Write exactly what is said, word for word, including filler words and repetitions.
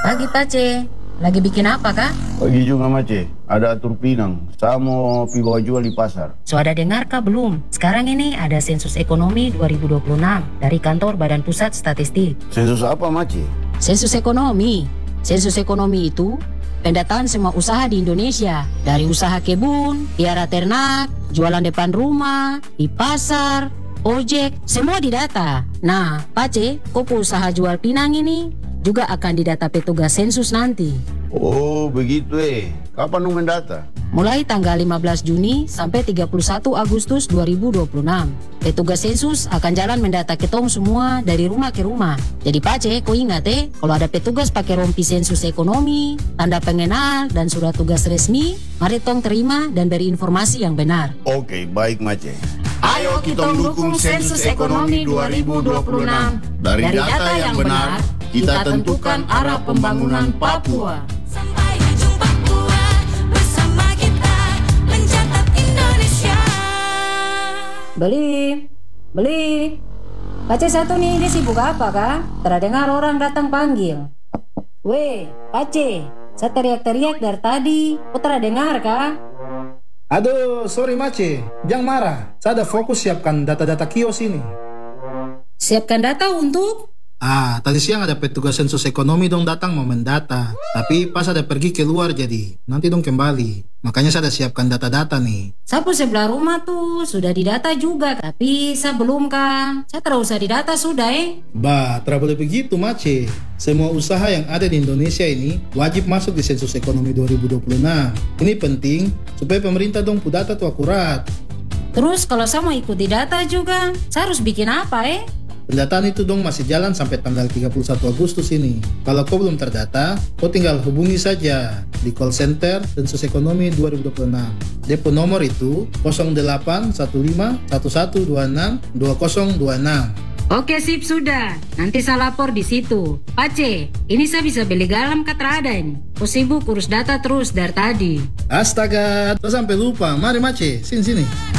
Pagi Pace, lagi bikin apa kah? Pagi juga Mace, ada atur pinang. Saya mau pi bawa jual di pasar. So ada dengar kah belum? Sekarang ini ada sensus ekonomi dua ribu dua puluh enam dari kantor Badan Pusat Statistik. Sensus apa Mace? Sensus ekonomi. Sensus ekonomi itu pendataan semua usaha di Indonesia. Dari usaha kebun, piara ternak, jualan depan rumah, di pasar, ojek, semua didata. Nah, Pace, kopo usaha jual pinang ini juga akan didata petugas sensus nanti. Oh begitu eh. Kapan nunggu data? Mulai tanggal lima belas Juni sampai tiga puluh satu Agustus dua ribu dua puluh enam. Petugas sensus akan jalan mendata ketong semua dari rumah ke rumah. Jadi Pace, kau ingat eh, kalau ada petugas pakai rompi sensus ekonomi, tanda pengenal, dan surat tugas resmi, mari tong terima dan beri informasi yang benar. Oke, baik Mace. Ayo kita dukung sensus ekonomi dua ribu dua puluh enam. Dari, Dari data, data yang benar, kita tentukan arah pembangunan Papua. Sampai ujung Papua, bersama kita mencatat Indonesia. Beli, beli. Pace satu nih, dia sibuk apa kah? Terdengar orang datang panggil. Weh, Pace, saya teriak-teriak dari tadi. Kau terdengar kah? Aduh, sorry Mace, jangan marah. Saya ada fokus siapkan data-data kios ini. Siapkan data untuk? Ah, tadi siang ada petugas sensus ekonomi dong datang mau mendata. Tapi pas ada pergi keluar jadi, nanti dong kembali. Makanya saya ada siapkan data-data nih. Sapu sebelah rumah tuh sudah didata juga, tapi saya belum kah? Saya terus usah didata sudah eh. Bah, tidak boleh begitu Mace. Semua usaha yang ada di Indonesia ini wajib masuk di sensus ekonomi dua ribu dua puluh enam. Ini penting supaya pemerintah dong pu data tuh akurat. Terus kalau saya mau ikuti data juga, saya harus bikin apa eh? Pendataan itu dong masih jalan sampai tanggal tiga puluh satu Agustus ini. Kalau kau belum terdata, kau tinggal hubungi saja di call center Sensus Ekonomi dua ribu dua puluh enam. Depo nomor itu nol delapan satu lima satu satu dua enam dua nol dua enam. Oke sip sudah, nanti saya lapor di situ. Pace, ini saya bisa beli garam kah terada ini? Kau sibuk urus data terus dari tadi. Astaga, saya sampai lupa. Mari Mace, sini sini.